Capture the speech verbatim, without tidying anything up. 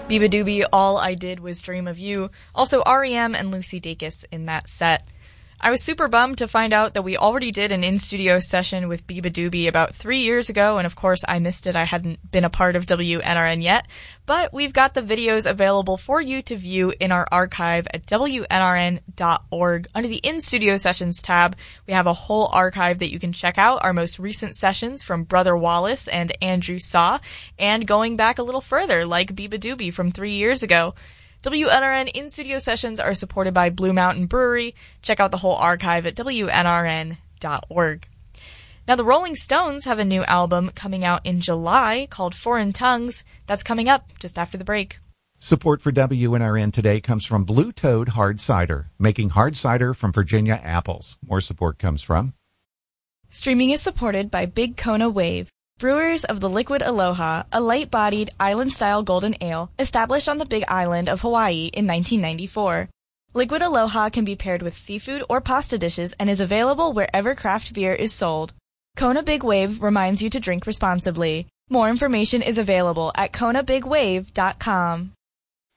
Biba Doobie, All I Did Was Dream of You. Also R E M and Lucy Dacus in that set. I was super bummed to find out that we already did an in-studio session with Biba Doobie about three years ago, and of course I missed it. I hadn't been a part of W N R N yet, but we've got the videos available for you to view in our archive at W N R N dot org. Under the In-Studio Sessions tab, we have a whole archive that you can check out, our most recent sessions from Brother Wallace and Andrew Saw, and going back a little further, like Biba Doobie from three years ago. W N R N in-studio sessions are supported by Blue Mountain Brewery. Check out the whole archive at W N R N dot org. Now, the Rolling Stones have a new album coming out in July called Foreign Tongues. That's coming up just after the break. Support for W N R N today comes from Blue Toad Hard Cider, making hard cider from Virginia apples. More support comes from... Streaming is supported by Big Kona Wave, brewers of the Liquid Aloha, a light-bodied, island-style golden ale established on the Big Island of Hawaii in nineteen ninety-four. Liquid Aloha can be paired with seafood or pasta dishes and is available wherever craft beer is sold. Kona Big Wave reminds you to drink responsibly. More information is available at kona big wave dot com.